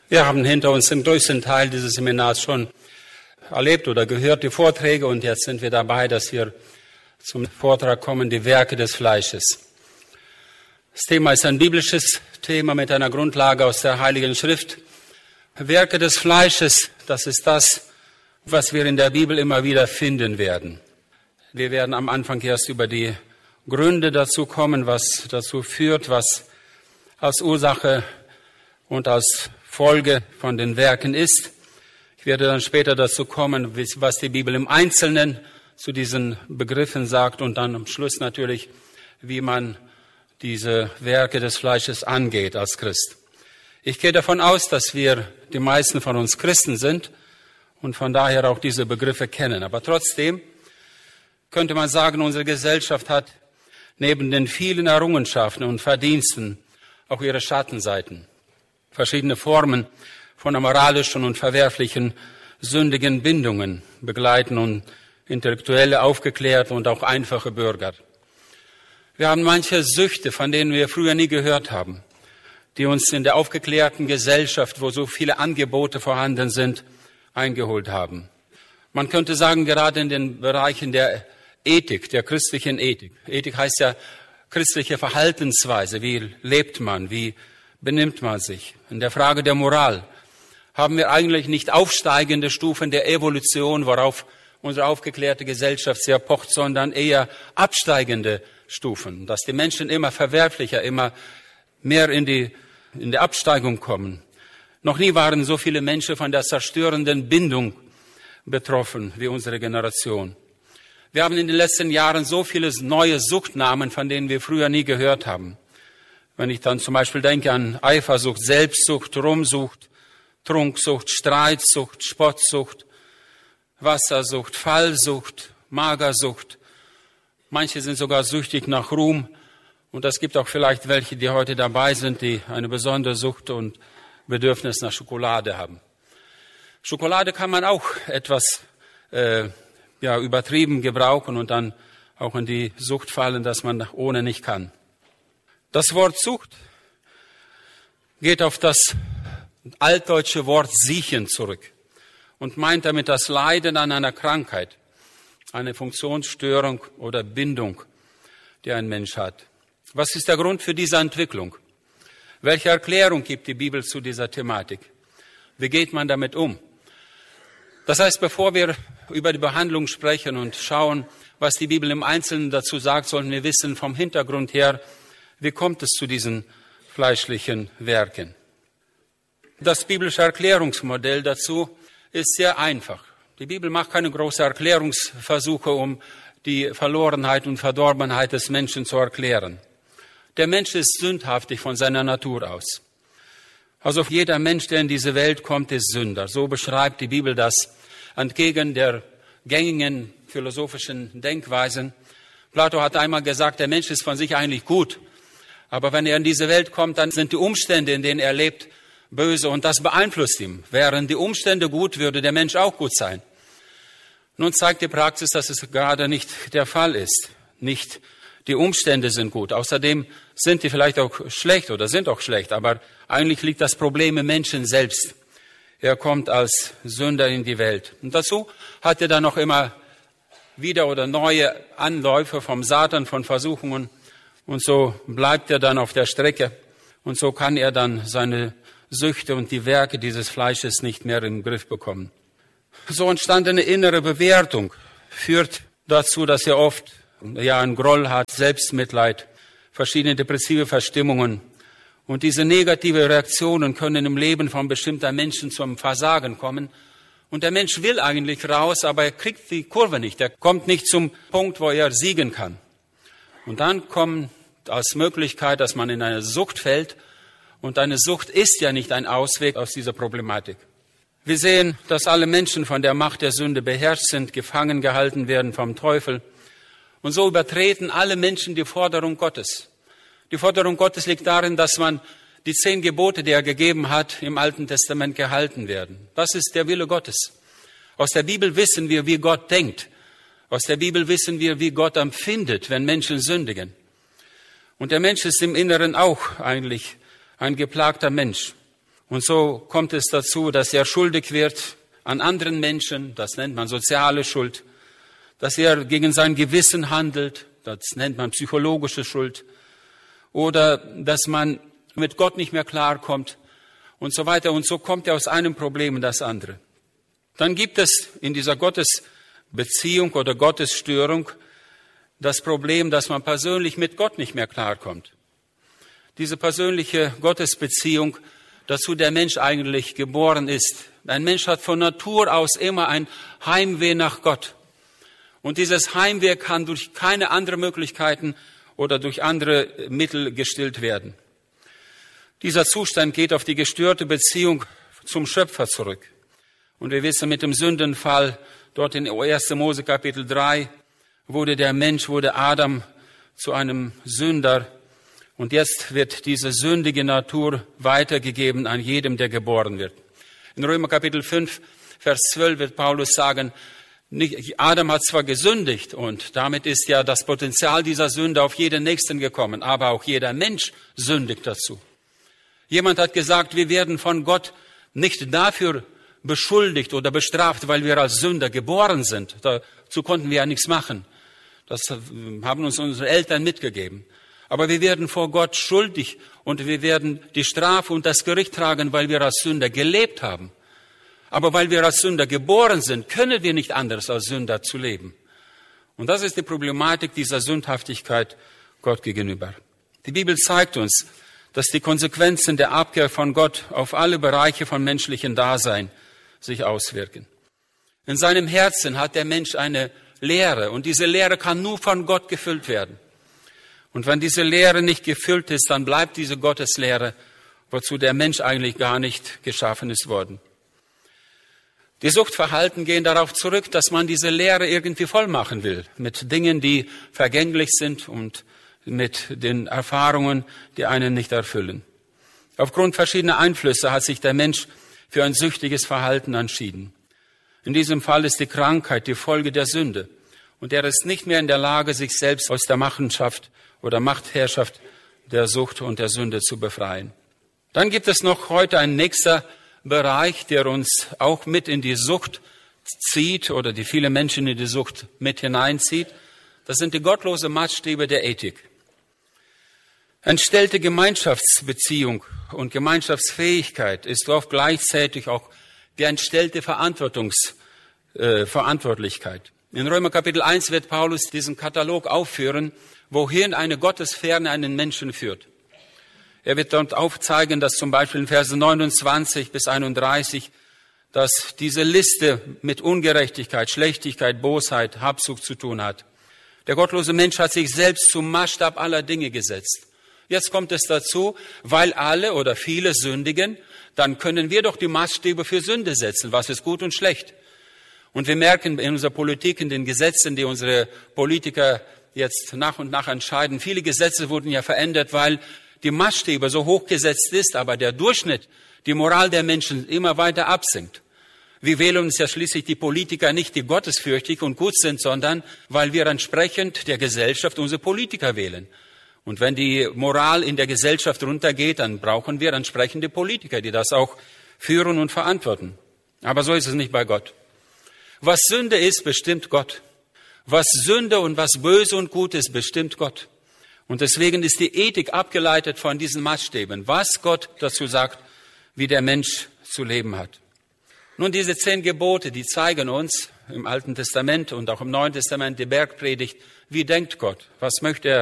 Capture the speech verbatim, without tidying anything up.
Wir haben hinter uns den größten Teil dieses Seminars schon erlebt oder gehört, die Vorträge, und jetzt sind wir dabei, dass wir zum Vortrag kommen, die Werke des Fleisches. Das Thema ist ein biblisches Thema mit einer Grundlage aus der Heiligen Schrift. Werke des Fleisches, das ist das, was wir in der Bibel immer wieder finden werden. Wir werden am Anfang erst über die Gründe dazu kommen, was dazu führt, was als Ursache und als Folge von den Werken ist. Ich werde dann später dazu kommen, was die Bibel im Einzelnen zu diesen Begriffen sagt und dann am Schluss natürlich, wie man diese Werke des Fleisches angeht als Christ. Ich gehe davon aus, dass wir, die meisten von uns Christen sind und von daher auch diese Begriffe kennen. Aber trotzdem könnte man sagen, unsere Gesellschaft hat neben den vielen Errungenschaften und Verdiensten auch ihre Schattenseiten. Verschiedene Formen von amoralischen und verwerflichen, sündigen Bindungen begleiten und intellektuelle, aufgeklärte und auch einfache Bürger. Wir haben manche Süchte, von denen wir früher nie gehört haben, die uns in der aufgeklärten Gesellschaft, wo so viele Angebote vorhanden sind, eingeholt haben. Man könnte sagen, gerade in den Bereichen der Ethik, der christlichen Ethik. Ethik heißt ja christliche Verhaltensweise. Wie lebt man? Wie benimmt man sich? In der Frage der Moral haben wir eigentlich nicht aufsteigende Stufen der Evolution, worauf unsere aufgeklärte Gesellschaft sehr pocht, sondern eher absteigende Stufen, dass die Menschen immer verwerflicher, immer mehr in die, in die Absteigung kommen. Noch nie waren so viele Menschen von der zerstörenden Bindung betroffen wie unsere Generation. Wir haben in den letzten Jahren so viele neue Suchtnamen, von denen wir früher nie gehört haben. Wenn ich dann zum Beispiel denke an Eifersucht, Selbstsucht, Ruhmsucht, Trunksucht, Streitsucht, Spottsucht, Wassersucht, Fallsucht, Magersucht. Manche sind sogar süchtig nach Ruhm. Und es gibt auch vielleicht welche, die heute dabei sind, die eine besondere Sucht und Bedürfnis nach Schokolade haben. Schokolade kann man auch etwas äh, ja, übertrieben gebrauchen und dann auch in die Sucht fallen, dass man ohne nicht kann. Das Wort Sucht geht auf das altdeutsche Wort siechen zurück und meint damit das Leiden an einer Krankheit, eine Funktionsstörung oder Bindung, die ein Mensch hat. Was ist der Grund für diese Entwicklung? Welche Erklärung gibt die Bibel zu dieser Thematik? Wie geht man damit um? Das heißt, bevor wir über die Behandlung sprechen und schauen, was die Bibel im Einzelnen dazu sagt, sollten wir wissen vom Hintergrund her, wie kommt es zu diesen fleischlichen Werken? Das biblische Erklärungsmodell dazu ist sehr einfach. Die Bibel macht keine großen Erklärungsversuche, um die Verlorenheit und Verdorbenheit des Menschen zu erklären. Der Mensch ist sündhaftig von seiner Natur aus. Also jeder Mensch, der in diese Welt kommt, ist Sünder. So beschreibt die Bibel das entgegen der gängigen philosophischen Denkweisen. Plato hat einmal gesagt, der Mensch ist von sich eigentlich gut. Aber wenn er in diese Welt kommt, dann sind die Umstände, in denen er lebt, böse und das beeinflusst ihn. Wären die Umstände gut, würde der Mensch auch gut sein. Nun zeigt die Praxis, dass es gerade nicht der Fall ist. Nicht die Umstände sind gut. Außerdem sind die vielleicht auch schlecht oder sind auch schlecht. Aber eigentlich liegt das Problem im Menschen selbst. Er kommt als Sünder in die Welt. Und dazu hat er dann noch immer wieder oder neue Anläufe vom Satan, von Versuchungen. Und so bleibt er dann auf der Strecke. Und so kann er dann seine Süchte und die Werke dieses Fleisches nicht mehr im Griff bekommen. So entstandene innere Bewertung führt dazu, dass er oft ja einen Groll hat, Selbstmitleid, verschiedene depressive Verstimmungen. Und diese negative Reaktionen können im Leben von bestimmten Menschen zum Versagen kommen. Und der Mensch will eigentlich raus, aber er kriegt die Kurve nicht. Er kommt nicht zum Punkt, wo er siegen kann. Und dann kommt als Möglichkeit, dass man in eine Sucht fällt. Und eine Sucht ist ja nicht ein Ausweg aus dieser Problematik. Wir sehen, dass alle Menschen von der Macht der Sünde beherrscht sind, gefangen gehalten werden vom Teufel. Und so übertreten alle Menschen die Forderung Gottes. Die Forderung Gottes liegt darin, dass man die zehn Gebote, die er gegeben hat, im Alten Testament gehalten werden. Das ist der Wille Gottes. Aus der Bibel wissen wir, wie Gott denkt. Aus der Bibel wissen wir, wie Gott empfindet, wenn Menschen sündigen. Und der Mensch ist im Inneren auch eigentlich ein geplagter Mensch. Und so kommt es dazu, dass er schuldig wird an anderen Menschen, das nennt man soziale Schuld, dass er gegen sein Gewissen handelt, das nennt man psychologische Schuld, oder dass man mit Gott nicht mehr klarkommt und so weiter. Und so kommt er aus einem Problem in das andere. Dann gibt es in dieser Gottesbeziehung oder Gottesstörung das Problem, dass man persönlich mit Gott nicht mehr klarkommt. Diese persönliche Gottesbeziehung, dazu der Mensch eigentlich geboren ist. Ein Mensch hat von Natur aus immer ein Heimweh nach Gott. Und dieses Heimweh kann durch keine anderen Möglichkeiten oder durch andere Mittel gestillt werden. Dieser Zustand geht auf die gestörte Beziehung zum Schöpfer zurück. Und wir wissen, mit dem Sündenfall, dort in erster Mose Kapitel drei, wurde der Mensch, wurde Adam zu einem Sünder. Und jetzt wird diese sündige Natur weitergegeben an jedem, der geboren wird. In Römer Kapitel fünf, Vers zwölf wird Paulus sagen, Adam hat zwar gesündigt und damit ist ja das Potenzial dieser Sünde auf jeden Nächsten gekommen, aber auch jeder Mensch sündigt dazu. Jemand hat gesagt, wir werden von Gott nicht dafür beschuldigt oder bestraft, weil wir als Sünder geboren sind. Dazu konnten wir ja nichts machen. Das haben uns unsere Eltern mitgegeben. Aber wir werden vor Gott schuldig und wir werden die Strafe und das Gericht tragen, weil wir als Sünder gelebt haben. Aber weil wir als Sünder geboren sind, können wir nicht anders als Sünder zu leben. Und das ist die Problematik dieser Sündhaftigkeit Gott gegenüber. Die Bibel zeigt uns, dass die Konsequenzen der Abkehr von Gott auf alle Bereiche von menschlichen Dasein sich auswirken. In seinem Herzen hat der Mensch eine Leere und diese Leere kann nur von Gott gefüllt werden. Und wenn diese Leere nicht gefüllt ist, dann bleibt diese Gotteslehre, wozu der Mensch eigentlich gar nicht geschaffen ist worden. Die Suchtverhalten gehen darauf zurück, dass man diese Leere irgendwie voll machen will, mit Dingen, die vergänglich sind und mit den Erfahrungen, die einen nicht erfüllen. Aufgrund verschiedener Einflüsse hat sich der Mensch für ein süchtiges Verhalten entschieden. In diesem Fall ist die Krankheit die Folge der Sünde. Und er ist nicht mehr in der Lage, sich selbst aus der Machenschaft oder Machtherrschaft der Sucht und der Sünde zu befreien. Dann gibt es noch heute ein nächster Bereich, der uns auch mit in die Sucht zieht oder die viele Menschen in die Sucht mit hineinzieht. Das sind die gottlosen Maßstäbe der Ethik. Entstellte Gemeinschaftsbeziehung und Gemeinschaftsfähigkeit ist oft gleichzeitig auch die entstellte Verantwortungs, äh, Verantwortlichkeit. In Römer Kapitel eins wird Paulus diesen Katalog aufführen, wohin eine Gottesferne einen Menschen führt. Er wird dort aufzeigen, dass zum Beispiel in Verse neunundzwanzig bis einunddreißig, dass diese Liste mit Ungerechtigkeit, Schlechtigkeit, Bosheit, Habsucht zu tun hat. Der gottlose Mensch hat sich selbst zum Maßstab aller Dinge gesetzt. Jetzt kommt es dazu, weil alle oder viele sündigen, dann können wir doch die Maßstäbe für Sünde setzen, was ist gut und schlecht. Und wir merken in unserer Politik, in den Gesetzen, die unsere Politiker jetzt nach und nach entscheiden, viele Gesetze wurden ja verändert, weil die Maßstäbe so hoch gesetzt ist, aber der Durchschnitt, die Moral der Menschen immer weiter absinkt. Wir wählen uns ja schließlich die Politiker nicht, die gottesfürchtig und gut sind, sondern weil wir entsprechend der Gesellschaft unsere Politiker wählen. Und wenn die Moral in der Gesellschaft runtergeht, dann brauchen wir entsprechende Politiker, die das auch führen und verantworten. Aber so ist es nicht bei Gott. Was Sünde ist, bestimmt Gott. Was Sünde und was Böse und Gut ist, bestimmt Gott. Und deswegen ist die Ethik abgeleitet von diesen Maßstäben, was Gott dazu sagt, wie der Mensch zu leben hat. Nun, diese zehn Gebote, die zeigen uns im Alten Testament und auch im Neuen Testament die Bergpredigt, wie denkt Gott, was möchte er